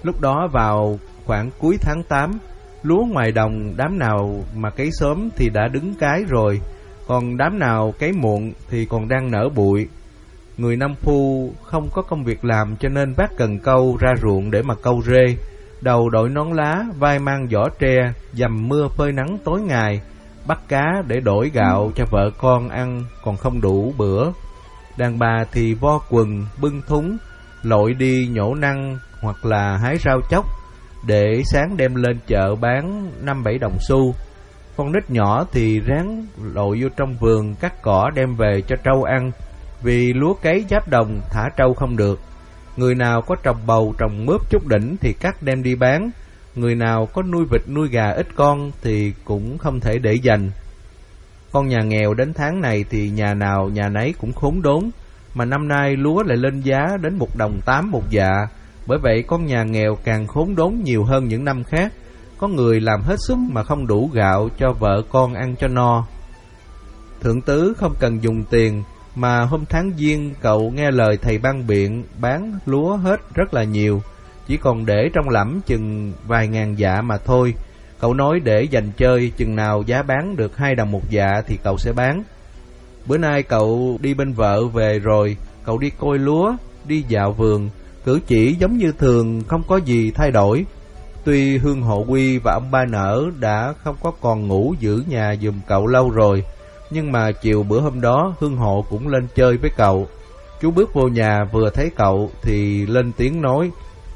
Lúc đó vào khoảng cuối tháng 8, lúa ngoài đồng đám nào mà cấy sớm thì đã đứng cái rồi, còn đám nào cấy muộn thì còn đang nở bụi. Người nông phu không có công việc làm cho nên vác cần câu ra ruộng để mà câu rê, đầu đội nón lá, vai mang giỏ tre, dầm mưa phơi nắng tối ngày, bắt cá để đổi gạo cho vợ con ăn còn không đủ bữa. Đàn bà thì vo quần, bưng thúng, lội đi nhổ năng hoặc là hái rau chóc để sáng đem lên chợ bán 5-7 đồng xu. Con nít nhỏ thì ráng lội vô trong vườn cắt cỏ đem về cho trâu ăn, vì lúa cấy giáp đồng thả trâu không được. Người nào có trồng bầu trồng mướp chút đỉnh thì cắt đem đi bán, người nào có nuôi vịt nuôi gà ít con thì cũng không thể để dành. Con nhà nghèo đến tháng này thì nhà nào nhà nấy cũng khốn đốn, mà năm nay lúa lại lên giá đến 1,8 đồng một dạ. Bởi vậy con nhà nghèo càng khốn đốn nhiều hơn những năm khác. Có người làm hết sức mà không đủ gạo cho vợ con ăn cho no. Thượng tứ không cần dùng tiền, mà hôm tháng Giêng cậu nghe lời thầy ban biện bán lúa hết rất là nhiều, chỉ còn để trong lẫm chừng vài ngàn dạ mà thôi. Cậu nói để dành chơi, chừng nào giá bán được 2 đồng một dạ thì cậu sẽ bán. Bữa nay cậu đi bên vợ về rồi, cậu đi coi lúa, đi dạo vườn, cử chỉ giống như thường, không có gì thay đổi. Tuy Hương Hộ Quy và ông Ba Nở đã không có còn ngủ giữ nhà giùm cậu lâu rồi, nhưng mà chiều bữa hôm đó Hương Hộ cũng lên chơi với cậu. Chú bước vô nhà vừa thấy cậu thì lên tiếng nói: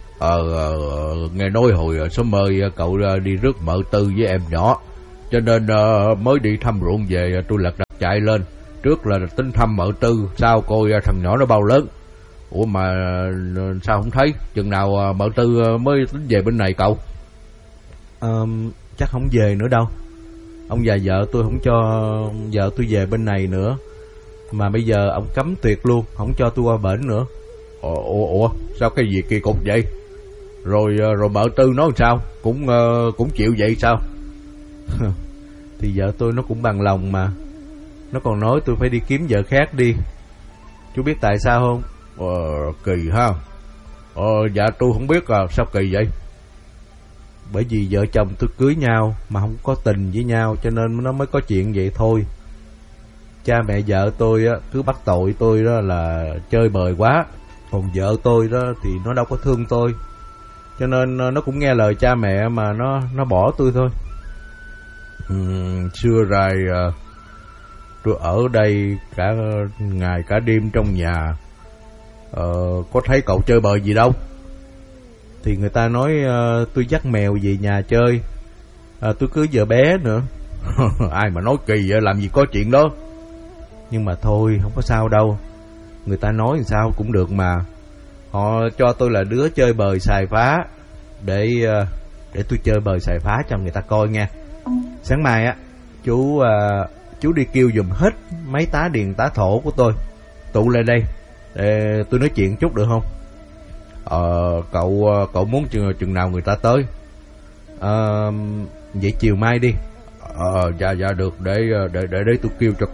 Nghe nói hồi sớm mơi cậu đi rước mợ Tư với em nhỏ, cho nên mới đi thăm ruộng về tôi lật đật chạy lên. Trước là tính thăm mợ Tư, sau coi thằng nhỏ nó bao lớn. Ủa mà sao không thấy? Chừng nào mợ Tư mới tính về bên này cậu? Chắc không về nữa đâu. Ông già vợ tôi không cho vợ tôi về bên này nữa, mà bây giờ ông cấm tuyệt luôn, không cho tôi qua bển nữa. Ủa sao cái gì kỳ cục vậy? Rồi mợ Tư nói sao? Cũng chịu vậy sao? Thì vợ tôi nó cũng bằng lòng mà. Nó còn nói tôi phải đi kiếm vợ khác đi. Chú biết tại sao không? Kỳ ha. Dạ tôi không biết sao kỳ vậy? Bởi vì vợ chồng tôi cưới nhau mà không có tình với nhau, cho nên nó mới có chuyện vậy thôi. Cha mẹ vợ tôi cứ bắt tội tôi đó là chơi bời quá, còn vợ tôi đó thì nó đâu có thương tôi, cho nên nó cũng nghe lời cha mẹ mà nó bỏ tôi thôi. Xưa rồi tôi ở đây cả ngày cả đêm trong nhà, có thấy cậu chơi bời gì đâu. Thì người ta nói tôi dắt mèo về nhà chơi, tôi cưới vợ bé nữa. Ai mà nói kỳ vậy, làm gì có chuyện đó. Nhưng mà thôi, không có sao đâu. Người ta nói sao cũng được mà. Họ cho tôi là đứa chơi bời xài phá, để tôi chơi bời xài phá cho người ta coi nha. Sáng mai chú đi kêu giùm hết mấy tá điền tá thổ của tôi tụ lại đây để tôi nói chuyện chút được không? Cậu muốn chừng nào người ta tới? Vậy chiều mai đi. Dạ được, để tôi kêu cho